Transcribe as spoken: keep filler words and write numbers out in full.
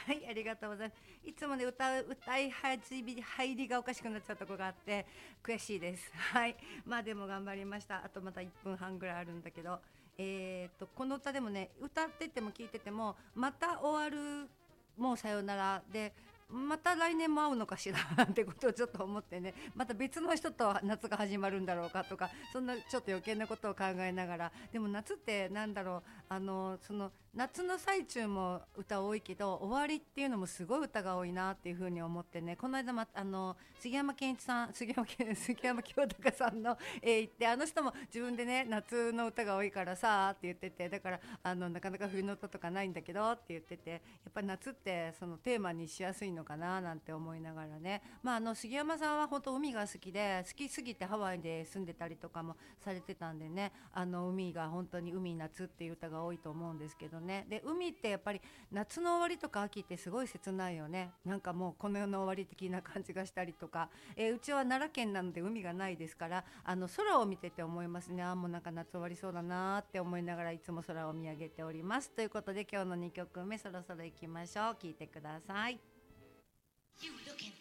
はい、ありがとうございます。いつもね、歌う、歌い始め、入りがおかしくなっちゃうとこがあって、悔しいです。はい。まあでも頑張りました。あとまたいっぷんはんぐらいあるんだけど、えーと、この歌でもね、歌ってても聞いてても、また終わる、もうさよならで、また来年も会うのかしらなんてことをちょっと思ってね、また別の人と夏が始まるんだろうかとか、そんなちょっと余計なことを考えながら、でも夏ってなんだろう、あのその夏の最中も歌多いけど、終わりっていうのもすごい歌が多いなっていうふうに思ってね、この間、ま、あの杉山健一さん、杉山健杉山清隆さんの、えー、行って、あの人も自分でね、夏の歌が多いからさって言ってて、だからあのなかなか冬の歌とかないんだけどって言ってて、やっぱり夏ってそのテーマにしやすいのかななんて思いながらね、まあ、あの杉山さんは本当海が好きで、好きすぎてハワイで住んでたりとかもされてたんでね、あの海が本当に海夏っていう歌が多いと思うんですけどね。で海ってやっぱり夏の終わりとか秋ってすごい切ないよね。なんかもうこの世の終わり的な感じがしたりとか、えーうちは奈良県なので海がないですから、あの空を見てて思いますね。あ、もうなんか夏終わりそうだなって思いながらいつも空を見上げております。ということで今日のにきょくめそろそろ行きましょう。聞いてください。You looking